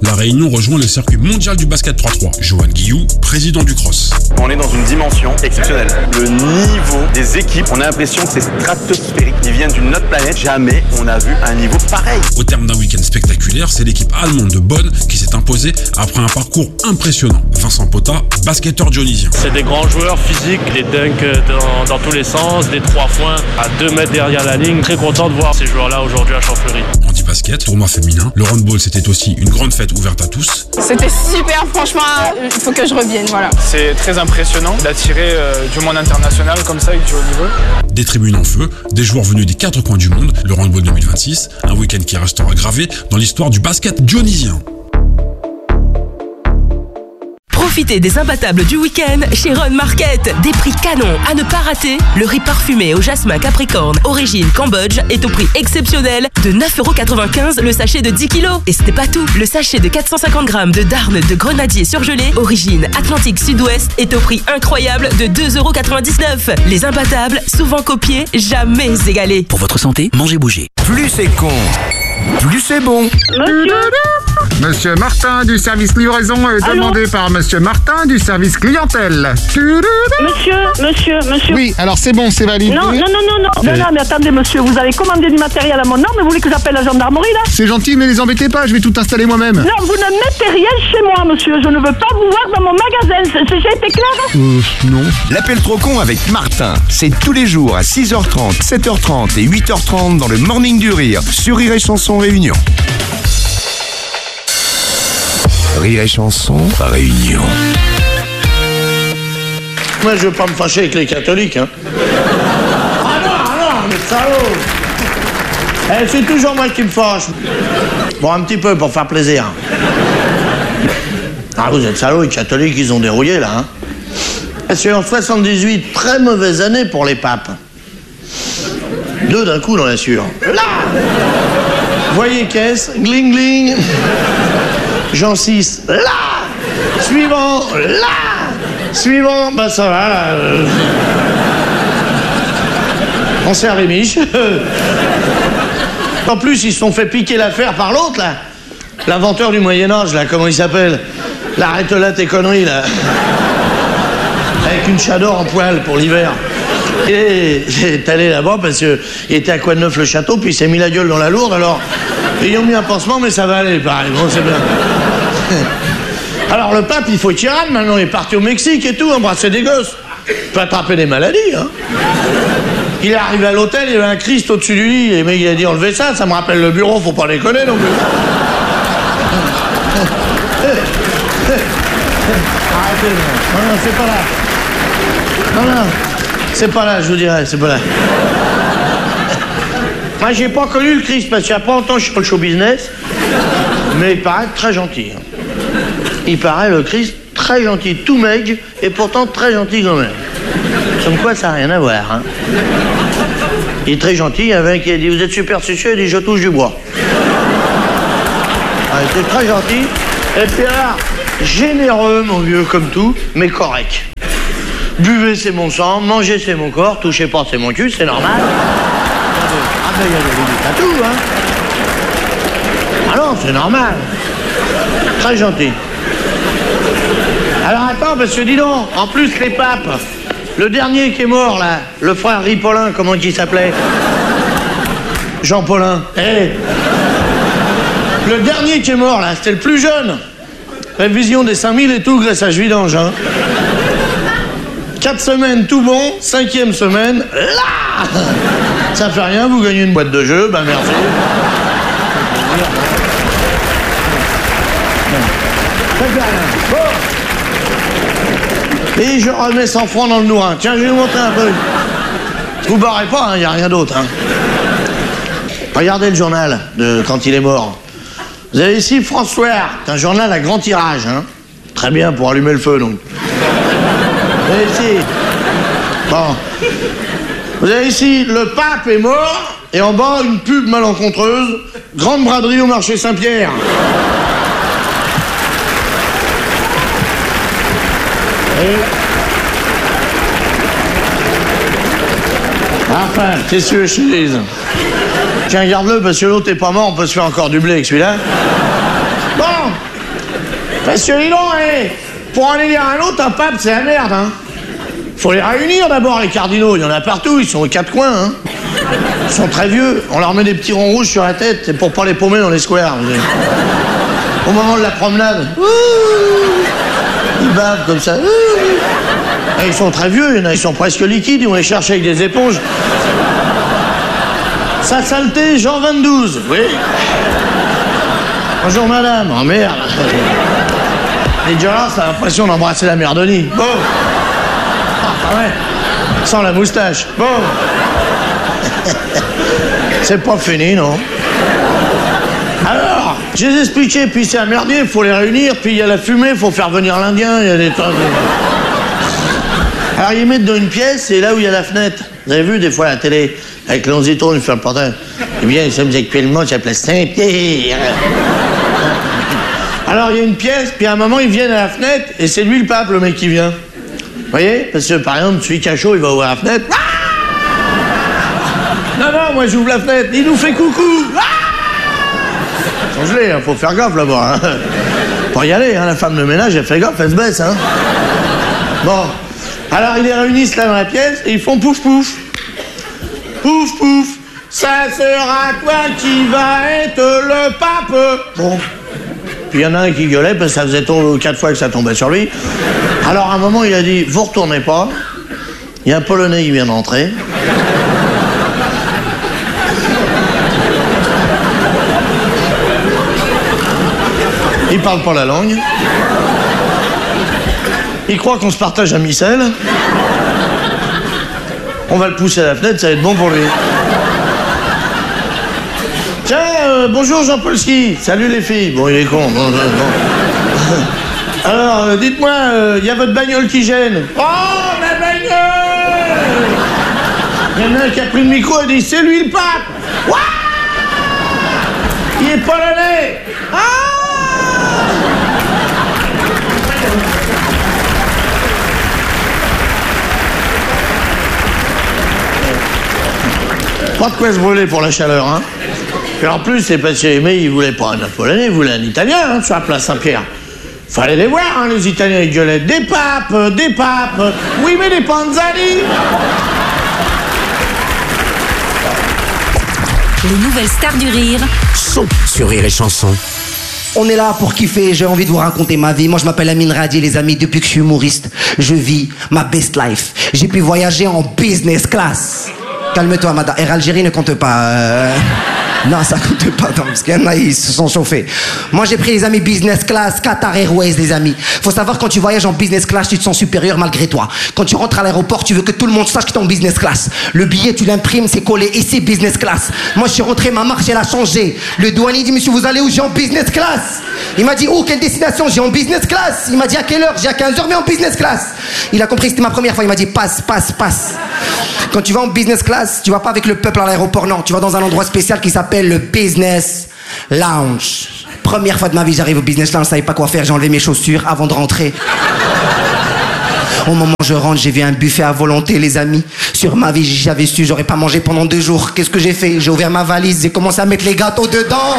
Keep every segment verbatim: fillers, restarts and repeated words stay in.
La Réunion rejoint le circuit mondial du basket trois trois. Johan Guillou, président du Cross. On est dans une dimension exceptionnelle. Le niveau des équipes, on a l'impression que c'est stratosphérique. Ils viennent d'une autre planète. Jamais on a vu un niveau pareil. Au terme d'un week-end spectaculaire, c'est l'équipe allemande de Bonn qui s'est imposée après un parcours impressionnant. Vincent Pota, basketteur dionysien. C'est des grands joueurs physiques, des dunks dans, dans tous les sens, des trois points à deux mètres derrière la ligne. Très content de voir ces joueurs-là aujourd'hui à Champfleury. Anti-basket, tournoi féminin. Le handball, c'était aussi une grande fête ouverte à tous. C'était super, franchement, il faut que je revienne, voilà. C'est très impressionnant d'attirer euh, du monde international comme ça avec du haut niveau. Des tribunes en feu, des joueurs venus des quatre coins du monde, le handball deux mille vingt-six, un week-end qui restera gravé dans l'histoire du basket dionysien. Profitez des imbattables du week-end chez Ron Market. Des prix canons à ne pas rater. Le riz parfumé au jasmin capricorne, origine Cambodge, est au prix exceptionnel de neuf euros quatre-vingt-quinze le sachet de dix kilos. Et c'était pas tout. Le sachet de quatre cent cinquante grammes de darne de grenadier surgelé, origine Atlantique Sud-Ouest, est au prix incroyable de deux euros quatre-vingt-dix-neuf. Les imbattables, souvent copiés, jamais égalés. Pour votre santé, mangez, bougez. Plus c'est con, plus c'est bon. Monsieur Monsieur Martin du service livraison est Allô demandé par Monsieur Martin du service clientèle. Monsieur, monsieur, monsieur. Oui, alors c'est bon, c'est validé. Non, non, non, non, non, non, non, mais attendez, monsieur, vous avez commandé du matériel à mon nom, mais vous voulez que j'appelle la gendarmerie, là? C'est gentil, mais les embêtez pas, je vais tout installer moi-même. Non, vous ne mettez rien chez moi, monsieur. Je ne veux pas vous voir dans mon magasin. C'est- J'ai été clair? Euh, non. L'appel trop con avec Martin, c'est tous les jours à six heures trente, sept heures trente et huit heures trente dans le Morning du Rire sur Rire et Chanson Réunion. Rire et Chanson Réunion. Moi, je veux pas me fâcher avec les catholiques, hein. Ah non, ah non, mais salaud. Eh, c'est toujours moi qui me fâche. Bon, un petit peu pour faire plaisir. Ah, vous êtes salauds, les catholiques, ils ont dérouillé, là, hein. Et c'est en soixante-dix-huit, très mauvaise année pour les papes. Deux d'un coup, dans la sueur. Là. Voyez caisse, gling gling. Jean six, là. Suivant, là. Suivant, bah ça va, là. euh. On sert les miches. En plus, ils se sont fait piquer l'affaire par l'autre, là. L'inventeur du Moyen-Âge, là, comment il s'appelle? La arrête là tes conneries, là. Avec une chador en poil pour l'hiver. Et est allé là-bas parce qu'il était à Coineuf le château, puis il s'est mis la gueule dans la lourde, alors ils ont mis un pansement, mais ça va aller, pareil. Bon, c'est bien. Alors le pape, il faut qu'il rame maintenant, il est parti au Mexique et tout, embrasser des gosses. Il peut attraper des maladies, hein. Il est arrivé à l'hôtel, il y avait un Christ au-dessus du lit, et le mec il a dit enlevez ça, ça me rappelle le bureau, faut pas déconner non plus. Arrêtez, non, non, c'est pas là. Non, non, c'est pas là, je vous dirais, c'est pas là. Moi, j'ai pas connu le Christ, parce qu'il y a pas longtemps, je suis pas le show business, mais il paraît très gentil. Il paraît, le Christ, très gentil, tout maigre, et pourtant très gentil quand même. Comme quoi, ça n'a rien à voir, hein. Il est très gentil, il y avait un qui a dit, vous êtes superstitieux, il dit, je touche du bois. Ah, il était très gentil, et puis là, généreux, mon vieux, comme tout, mais correct. Buvez, c'est mon sang, mangez, c'est mon corps, touchez pas, c'est mon cul, c'est normal. Ah ben, il y a des limites à tout, hein. Ah non, c'est normal. Très gentil. Alors attends, parce que dis donc, en plus les papes, le dernier qui est mort, là, le frère Ripollin, comment il s'appelait? Jean Paulin. Eh. Le dernier qui est mort, là, c'était le plus jeune. Révision des cinq mille et tout, graissage vidange, hein. Quatre semaines, tout bon. Cinquième semaine, là. Ça fait rien, vous gagnez une boîte de jeu, ben merci. Ça fait rien. Bon. Et je remets cent francs dans le nourrin. Tiens, je vais vous montrer un truc. Vous barrez pas, il hein, n'y a rien d'autre. Hein. Regardez le journal de quand il est mort. Vous avez ici François, c'est un journal à grand tirage. Hein. Très bien pour allumer le feu, donc. Vous avez ici... Bon. Vous avez ici, le pape est mort, et en bas, une pub malencontreuse, grande braderie au marché Saint-Pierre. Et... Enfin, qu'est-ce que je te dise? Tiens, garde-le, parce que l'autre est pas mort, on peut se faire encore du blé avec celui-là. Bon, Parce que dis donc, eh, pour en élire un autre, un pape, c'est la merde, hein. Faut les réunir d'abord, les cardinaux. Il y en a partout, ils sont aux quatre coins, hein. Ils sont très vieux. On leur met des petits ronds rouges sur la tête, c'est pour pas les paumer dans les squares. Au moment de la promenade, ouh, ils bavent comme ça. Et ils sont très vieux, il y en a, ils sont presque liquides, on les cherche avec des éponges. Sa saleté, Jean vingt-deux, oui. Bonjour madame, oh merde. Et déjà là, ça a l'impression d'embrasser la mère Denis. Bon. Ah ouais. Sans la moustache. Bon. C'est pas fini, non? Alors, je les ai expliqué, puis c'est un merdier, il faut les réunir, puis il y a la fumée, il faut faire venir l'Indien, il y a des tas de... Alors ils mettent dans une pièce, et là où il y a la fenêtre. Vous avez vu des fois à la télé, avec l'onziton, il fait le portail. Eh bien, nous sommes actuellement sur la place Saint-Pierre. Alors il y a une pièce, puis à un moment ils viennent à la fenêtre, et c'est lui le pape, le mec qui vient. Vous voyez? Parce que par exemple, celui qui a chaud, il va ouvrir la fenêtre. Ah non, non, moi j'ouvre la fenêtre, il nous fait coucou. Ah Change-les, hein, faut faire gaffe là-bas. Hein. Pour y aller, hein, la femme de ménage, elle fait gaffe, elle se baisse. Hein. Bon, alors ils les réunissent là dans la pièce et ils font pouf pouf. Pouf pouf, ça sera toi qui vas être le pape. Bon, puis il y en a un qui gueulait parce que ça faisait tomber quatre fois que ça tombait sur lui. Alors à un moment il a dit, vous retournez pas, il y a un Polonais qui vient d'entrer. Il parle pas la langue. Il croit qu'on se partage un missel. On va le pousser à la fenêtre, ça va être bon pour lui. Tiens, euh, bonjour Jean-Polski. Salut les filles. Bon, il est con. Bon, bon, bon. Alors, euh, dites-moi, il euh, y a votre bagnole qui gêne. Oh, ma bagnole! Il y en a un qui a pris le micro et dit, c'est lui le pape. Ouah! Il est polonais. Ah! Pas de quoi se brûler pour la chaleur, hein. Et en plus, c'est parce qu'Aimé, il voulait pas un Polonais, il voulait un Italien, hein, sur la place Saint-Pierre. Fallait les voir, hein, les Italiens, ils gueulaient des papes, des papes, oui, mais des panzani. Les nouvelles stars du rire sont sur Rire et Chanson. On est là pour kiffer, j'ai envie de vous raconter ma vie. Moi je m'appelle Amine Radi les amis, depuis que je suis humoriste, je vis ma best life. J'ai pu voyager en business class. Calme-toi madame, Air Algérie ne compte pas. Euh... Non, ça compte pas, non, parce qu'il y en a, ils se sont chauffés. Moi, j'ai pris les amis business class, Qatar Airways, les amis. Faut savoir, quand tu voyages en business class, tu te sens supérieur malgré toi. Quand tu rentres à l'aéroport, tu veux que tout le monde sache que t'es en business class. Le billet, tu l'imprimes, c'est collé ici, business class. Moi, je suis rentré, ma marche, elle a changé. Le douanier dit, monsieur, vous allez où? J'ai en business class. Il m'a dit, où? Quelle destination? J'ai en business class. Il m'a dit, à quelle heure? J'ai à quinze heures, mais en business class. Il a compris, c'était ma première fois. Il m'a dit, passe, passe, passe. Quand tu vas en business class, tu vas pas avec le peuple à l'aéroport, non. Tu vas dans un endroit spécial qui s'appelle le business lounge. Première fois de ma vie, j'arrive au business lounge, je savais pas quoi faire, j'ai enlevé mes chaussures avant de rentrer. Au moment où je rentre, j'ai vu un buffet à volonté, les amis. Sur ma vie, j'avais su, j'aurais pas mangé pendant deux jours. Qu'est-ce que j'ai fait? J'ai ouvert ma valise, j'ai commencé à mettre les gâteaux dedans.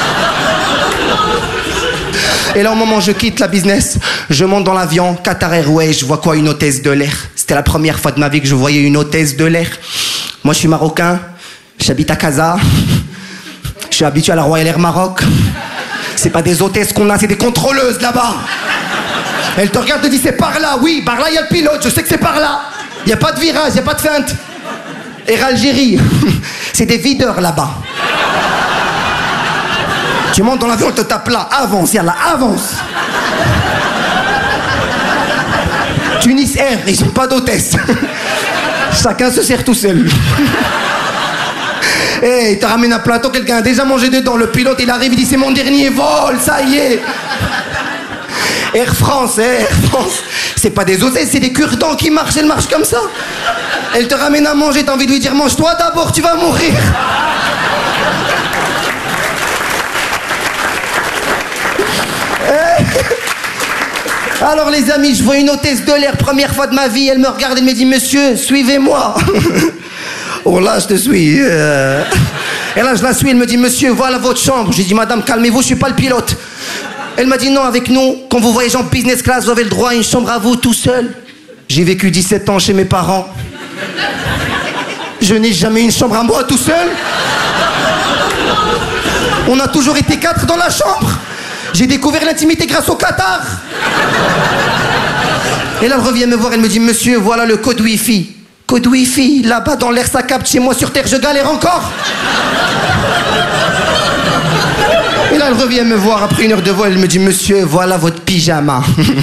Et là, au moment où je quitte la business, je monte dans l'avion, Qatar Airways, je vois quoi? Une hôtesse de l'air. C'était la première fois de ma vie que je voyais une hôtesse de l'air. Moi, je suis marocain, j'habite à Casa, je suis habitué à la Royal Air Maroc. C'est pas des hôtesses qu'on a, c'est des contrôleuses là-bas. Elle te regarde et te dit, c'est par là, oui, par là, il y a le pilote, je sais que c'est par là. Il n'y a pas de virage, il n'y a pas de feinte. Air Algérie, c'est des videurs là-bas. Tu montes dans l'avion, on te tape là, avance, yallah, avance. Tunis Air, ils n'ont pas d'hôtesse. Chacun se sert tout seul. Eh, hey, il te ramène un plateau, quelqu'un a déjà mangé dedans. Le pilote, il arrive, il dit, c'est mon dernier vol, ça y est. Air France, eh, Air France. C'est pas des hôtesses, c'est des cure-dents qui marchent, elles marchent comme ça. Elle te ramène à manger, t'as envie de lui dire, mange-toi d'abord, tu vas mourir. Alors les amis, je vois une hôtesse de l'air, première fois de ma vie, elle me regarde, elle me dit, monsieur, suivez-moi. Oh là, je te suis. Euh... Et là, je la suis, elle me dit, monsieur, voilà votre chambre. J'ai dit, madame, calmez-vous, je suis pas le pilote. Elle m'a dit non, avec nous, quand vous voyagez en business class, vous avez le droit à une chambre à vous tout seul. J'ai vécu dix-sept ans chez mes parents. Je n'ai jamais eu une chambre à moi tout seul. On a toujours été quatre dans la chambre. J'ai découvert l'intimité grâce au Qatar. Et là, elle revient me voir, elle me dit, monsieur, voilà le code Wi-Fi. Code Wi-Fi, là-bas dans l'air, ça capte. Chez moi sur Terre, je galère encore. Et là, elle revient me voir après une heure de vol, elle me dit, monsieur, voilà votre pyjama.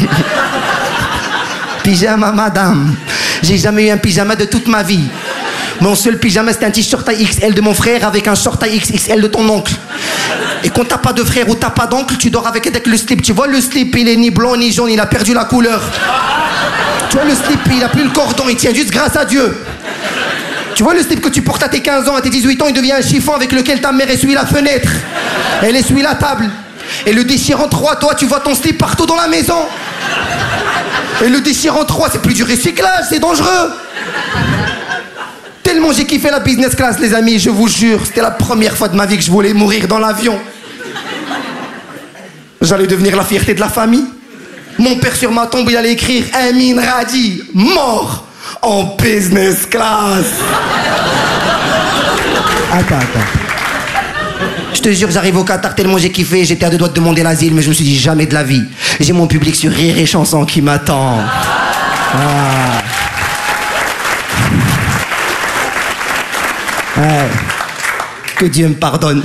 Pyjama, madame. J'ai jamais eu un pyjama de toute ma vie. Mon seul pyjama, c'était un t-shirt taille X L de mon frère avec un short taille X X L de ton oncle. Et quand t'as pas de frère ou t'as pas d'oncle, tu dors avec, avec le slip. Tu vois, le slip, il est ni blanc ni jaune, il a perdu la couleur. Tu vois, le slip, il a plus le cordon, il tient juste grâce à Dieu. Tu vois, le slip que tu portes à tes quinze ans, à tes dix-huit ans, il devient un chiffon avec lequel ta mère essuie la fenêtre. Elle essuie la table. Et le déchire en trois, toi, tu vois ton slip partout dans la maison. Et le déchire en trois, c'est plus du recyclage, c'est dangereux. Tellement j'ai kiffé la business class, les amis, je vous jure, c'était la première fois de ma vie que je voulais mourir dans l'avion. J'allais devenir la fierté de la famille. Mon père sur ma tombe, il allait écrire Amin Radi, mort en business class. Attends, attends. Je te jure, j'arrive au Qatar tellement j'ai kiffé, j'étais à deux doigts de demander l'asile, mais je me suis dit jamais de la vie. J'ai mon public sur Rire et Chanson qui m'attend. Ah. Ouais. Que Dieu me pardonne.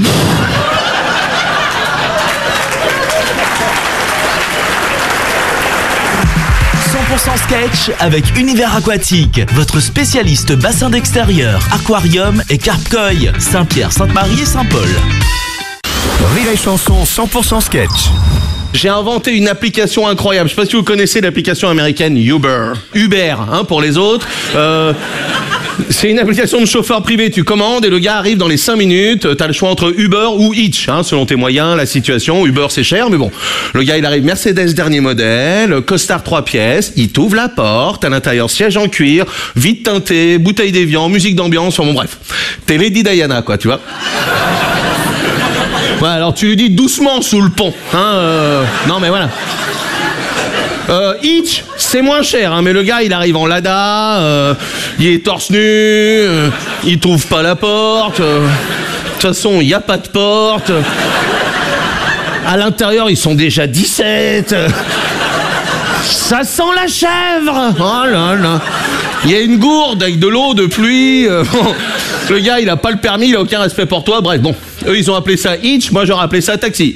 cent pour cent sketch avec Univers Aquatique, votre spécialiste bassin d'extérieur, aquarium et carpe-koi, Saint-Pierre, Sainte-Marie et Saint-Paul. Rire et Chanson cent pour cent sketch. J'ai inventé une application incroyable. Je sais pas si vous connaissez l'application américaine Uber. Uber, hein, pour les autres. Euh, c'est une application de chauffeur privé. Tu commandes et le gars arrive dans les cinq minutes. T'as le choix entre Uber ou Hitch, hein, selon tes moyens, la situation. Uber, c'est cher, mais bon. Le gars, il arrive Mercedes dernier modèle, costard trois pièces. Il t'ouvre la porte. À l'intérieur, siège en cuir, vide teinté, bouteille d'évian, musique d'ambiance. Enfin bon, bref. T'es Lady Diana, quoi, tu vois. Ouais, alors tu lui dis doucement sous le pont, hein, euh, non mais voilà. Euh, Hitch, c'est moins cher, hein, mais le gars il arrive en Lada, euh, il est torse nu, euh, il trouve pas la porte, euh, de toute façon il y a pas de porte, à l'intérieur ils sont déjà dix-sept, euh, ça sent la chèvre, oh là là, il y a une gourde avec de l'eau de pluie, euh, le gars il a pas le permis, il a aucun respect pour toi, bref bon. Eux, ils ont appelé ça Hitch, moi j'aurais appelé ça taxi.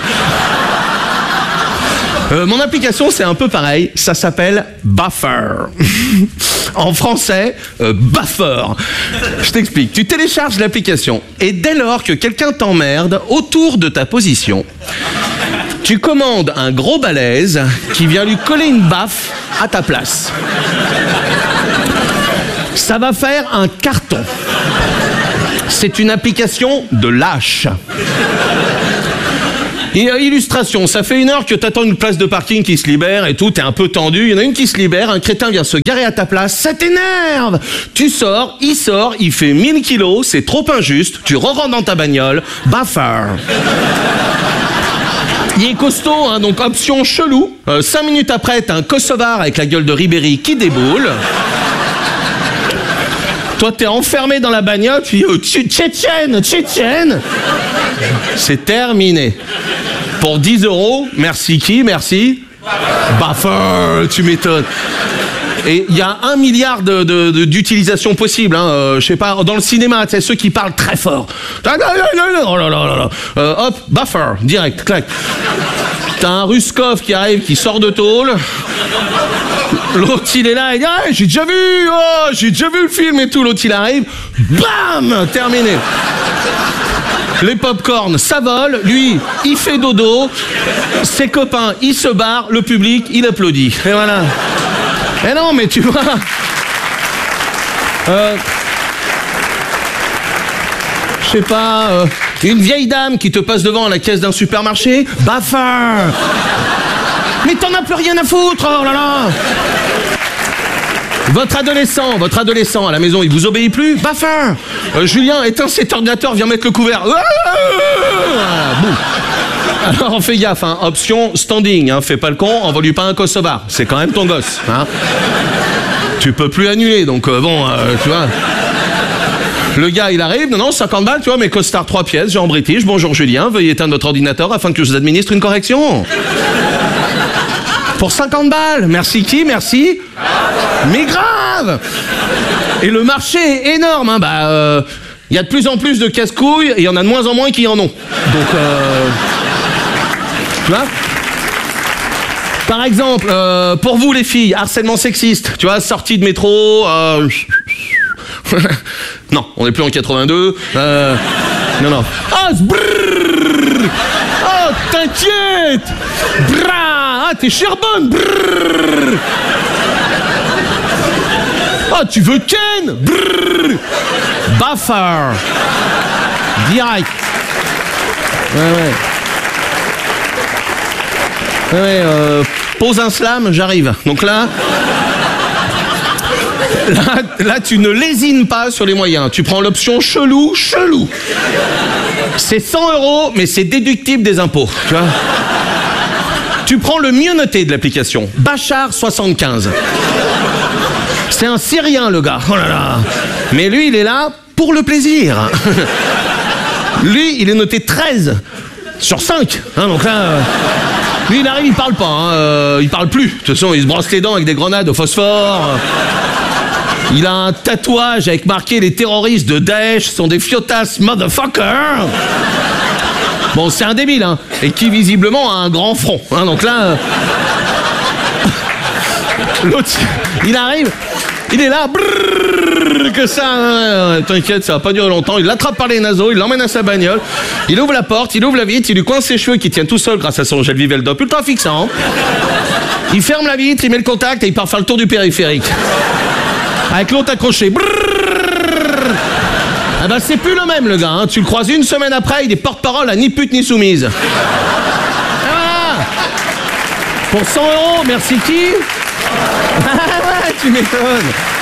euh, mon application, c'est un peu pareil, ça s'appelle Buffer. En français, euh, Buffer. Je t'explique, tu télécharges l'application et dès lors que quelqu'un t'emmerde autour de ta position, tu commandes un gros balèze qui vient lui coller une baffe à ta place. Ça va faire un carton. C'est une application de lâche. Et euh, illustration, ça fait une heure que t'attends une place de parking qui se libère et tout, t'es un peu tendu, il y en a une qui se libère, un crétin vient se garer à ta place, ça t'énerve. Tu sors, il sort, il fait mille kilos, c'est trop injuste, tu re-rentres dans ta bagnole, Buffer. Il est costaud, hein, donc option chelou. Euh, cinq minutes après, t'as un Kosovar avec la gueule de Ribéry qui déboule. Toi, t'es enfermé dans la bagnole, tu dis oh, tchétchène, tchétchène. C'est terminé. Pour dix euros, merci qui, merci Buffer, tu m'étonnes. Et il y a un milliard de, de, de, d'utilisations possibles. Hein. Euh, je sais pas, dans le cinéma, tu sais, ceux qui parlent très fort. Oh là là là là. Euh, hop, Buffer, direct, clac. T'as un Ruskov qui arrive, qui sort de tôle. L'autre, il est là, il dit ah, j'ai déjà vu, oh, j'ai déjà vu le film et tout. L'autre, il arrive, bam, terminé. Les pop-corn, ça vole. Lui, il fait dodo. Ses copains, ils se barrent. Le public, il applaudit. Et voilà. Eh non, mais tu vois... Euh... Je sais pas... Euh, une vieille dame qui te passe devant à la caisse d'un supermarché. Buffer. Mais t'en as plus rien à foutre, oh là là. Votre adolescent, votre adolescent à la maison, il vous obéit plus? Buffer. euh, Julien, éteins cet ordinateur, viens mettre le couvert. Voilà, boum. Alors fais gaffe, hein. Option standing, hein. Fais pas le con, envoie-lui pas un Kosovar. C'est quand même ton gosse. Hein. Tu peux plus annuler, donc euh, bon, euh, tu vois. Le gars, il arrive, non, non, cinquante balles, tu vois, mais costard trois pièces, genre british, bonjour Julien, veuillez éteindre notre ordinateur afin que je vous administre une correction. Pour cinquante balles, merci qui, merci. Mais grave. Et le marché est énorme, hein, bah, euh, y a de plus en plus de casse-couilles, et il y en a de moins en moins qui en ont. Donc, euh, tu vois. Par exemple, euh, pour vous les filles, harcèlement sexiste, tu vois, sortie de métro, euh... non, on n'est plus en quatre-vingt-deux. Euh... Non, non. Ah, brrr. Oh, t'inquiète. Bra. Ah, t'es charbonne. Brrr. Oh, tu veux Ken. Brrr. Baffer. Direct. Ouais, ouais. Ouais, ouais, euh, pose un slam, j'arrive. Donc là... Là, là, tu ne lésines pas sur les moyens. Tu prends l'option chelou, chelou. C'est cent euros, mais c'est déductible des impôts. Tu vois. Tu prends le mieux noté de l'application. Bachar soixante-quinze. C'est un Syrien, le gars. Oh là là. Mais lui, il est là pour le plaisir. Lui, il est noté treize sur cinq. Hein, donc là... Euh... Lui, il arrive, il parle pas. Hein. Euh, il parle plus. De toute façon, il se brosse les dents avec des grenades au phosphore. Il a un tatouage avec marqué « Les terroristes de Daesh sont des fiotas motherfuckers ». Bon, c'est un débile, hein, et qui visiblement a un grand front. Hein, donc là... Euh... L'autre, il arrive, il est là, brrr, que ça... Euh, T'inquiète, ça va pas durer longtemps. Il l'attrape par les naseaux, il l'emmène à sa bagnole, il ouvre la porte, il ouvre la vitre, il lui coince ses cheveux qui tiennent tout seul grâce à son gel Viveldop ultra fixant. Il ferme la vitre, il met le contact et il part faire le tour du périphérique. Avec l'autre accroché. Ah bah c'est plus le même le gars, hein. Tu le croises une semaine après, il est porte-parole à ni pute ni soumise. Ah, pour cent euros, merci qui? Ah ouais, tu m'étonnes.